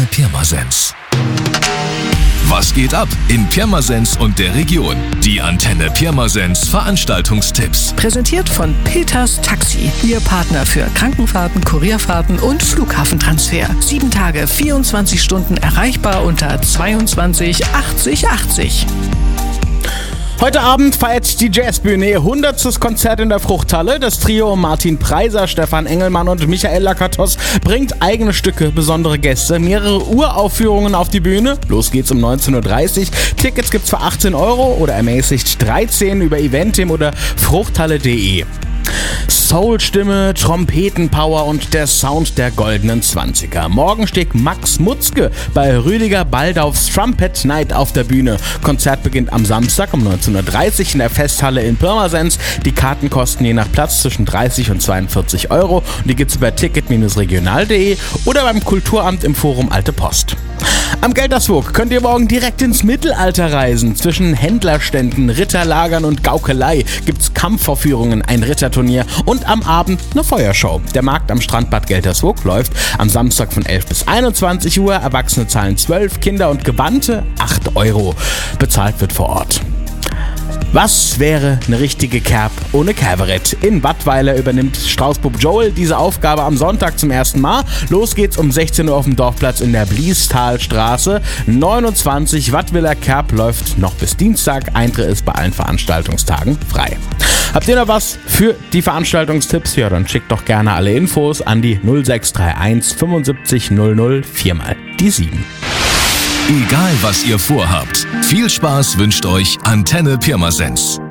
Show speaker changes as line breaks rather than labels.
Pirmasens. Was geht ab in Pirmasens und der Region? Die Antenne Pirmasens Veranstaltungstipps.
Präsentiert von Peters Taxi, Ihr Partner für Krankenfahrten, Kurierfahrten und Flughafentransfer. 7 Tage, 24 Stunden erreichbar unter 22 80 80.
Heute Abend feiert die Jazzbühne ihr 100. Konzert in der Fruchthalle. Das Trio Martin Preiser, Stefan Engelmann und Michael Lakatos bringt eigene Stücke, besondere Gäste, mehrere Uraufführungen auf die Bühne. Los geht's um 19.30 Uhr. Tickets gibt's für 18 € oder ermäßigt 13 über Eventim oder fruchthalle.de. Soul-Stimme, Trompetenpower und der Sound der goldenen 20er. Morgen steht Max Mutzke bei Rüdiger Baldaufs Trumpet Night auf der Bühne. Konzert beginnt am Samstag um 19.30 Uhr in der Festhalle in Pirmasens. Die Karten kosten je nach Platz zwischen 30 und 42 € und die gibt's über ticket-regional.de oder beim Kulturamt im Forum Alte Post. Am Gelderswog könnt ihr morgen direkt ins Mittelalter reisen. Zwischen Händlerständen, Ritterlagern und Gaukelei gibt's Kampfvorführungen, ein Ritterturnier und am Abend eine Feuershow. Der Markt am Strandbad Gelderswog läuft am Samstag von 11 bis 21 Uhr. Erwachsene zahlen 12, Kinder und Gebannte 8 €. Bezahlt wird vor Ort. Was wäre eine richtige Kerb ohne Kerberett? In Wattweiler übernimmt Straußbub Joel diese Aufgabe am Sonntag zum ersten Mal. Los geht's um 16 Uhr auf dem Dorfplatz in der Bliestalstraße 29. Wattweiler Kerb läuft noch bis Dienstag. Eintritt ist bei allen Veranstaltungstagen frei. Habt ihr noch was für die Veranstaltungstipps? Ja, dann schickt doch gerne alle Infos an die 0631 75 00 4 mal die 7.
Egal was ihr vorhabt, viel Spaß wünscht euch Antenne Pirmasens.